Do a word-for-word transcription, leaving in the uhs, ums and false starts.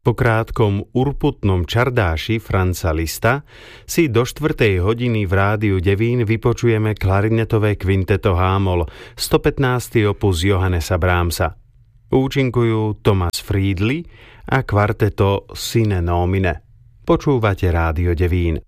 Po krátkom urputnom čardáši Franza Liszta si do štvrtej hodiny v rádiu Devín vypočujeme klarinetové kvinteto H-moll, stopätnásty opus Johannesa Brahmsa. Účinkujú Thomas Friedli a kvarteto Sine Nomine. Počúvate rádio Devín.